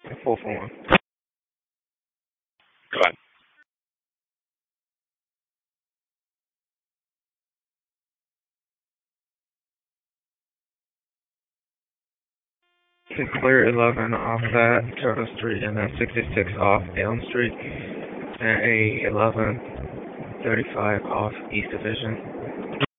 Full form. Go ahead. To clear 11 off that Turtle Street and then 66 off Elm Street and A 1135 off East Division.